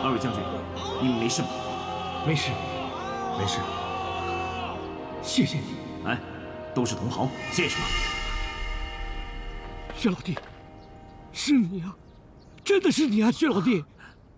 二位将军，你们没事吗？ 没事， 没事。 谢谢你。 哎，都是同行，谢什么？ 薛老弟，是你啊，真的是你啊，薛老弟。